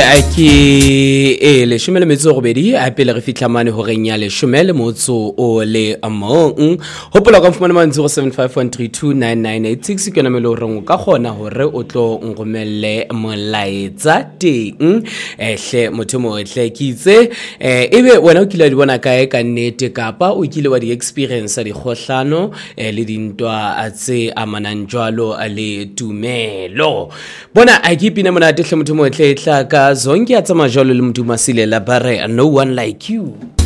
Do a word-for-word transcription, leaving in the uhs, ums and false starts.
a ke e le shumele metso go bedi a pele re fitla mane ho reng ya le shumele motso o le among hopola ka mfumana man zero seven five one three two nine nine eight six ke na melo reng ka gona hore o tlo ngomelle molaetsa teng ehle motho mo ehle ke itse eh ebe wena o kile di bona kae ka nnete kapa o kile wa di experience di khohlano le dintwa tse amanang jwalo le tumelo bona a ke pina mona tehle motho mo ehle tla ka zonke a tsama jalo le motho masile la bare no one like you.